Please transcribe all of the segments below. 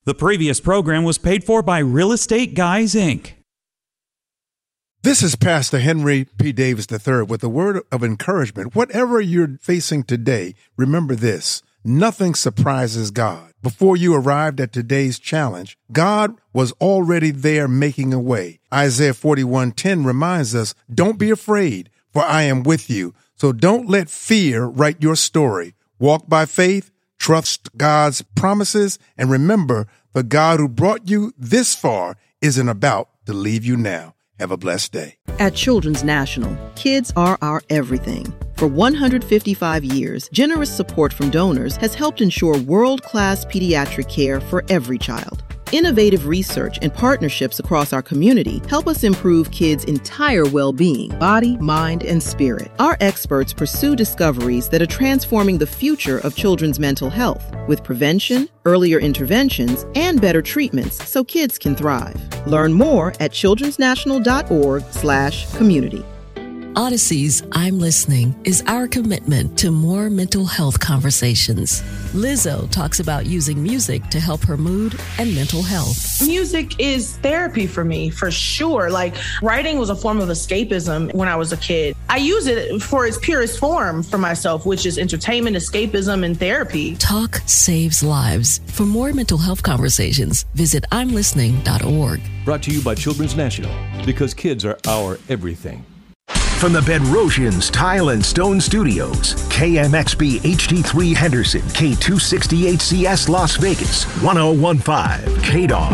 The previous program was paid for by Real Estate Guys, Inc. This is Pastor Henry P. Davis III with a word of encouragement. Whatever you're facing today, remember this: nothing surprises God. Before you arrived at today's challenge, God was already there making a way. Isaiah 41:10 reminds us, "Don't be afraid, for I am with you." So don't let fear write your story. Walk by faith, trust God's promises, and remember, the God who brought you this far isn't about to leave you now. Have a blessed day. At Children's National, kids are our everything. For 155 years, generous support from donors has helped ensure world-class pediatric care for every child. Innovative research and partnerships across our community help us improve kids' entire well-being, body, mind, and spirit. Our experts pursue discoveries that are transforming the future of children's mental health with prevention, earlier interventions, and better treatments so kids can thrive. Learn more at childrensnational.org/community. Odyssey's I'm Listening is our commitment to more mental health conversations. Lizzo talks about using music to help her mood and mental health. Music is therapy for me, for sure. Like, writing was a form of escapism when I was a kid. I use it for its purest form for myself, which is entertainment, escapism, and therapy. Talk saves lives. For more mental health conversations, visit imlistening.org. Brought to you by Children's National, because kids are our everything. From the Bedrosians Tile and Stone Studios, KMXB HD3 Henderson, K268CS Las Vegas, 1015 KDAW.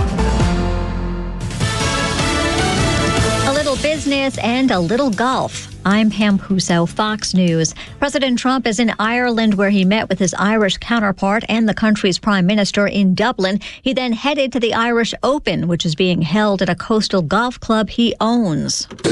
A little business and a little golf. I'm Pam Puso, Fox News. President Trump is in Ireland, where he met with his Irish counterpart and the country's prime minister in Dublin. He then headed to the Irish Open, which is being held at a coastal golf club he owns.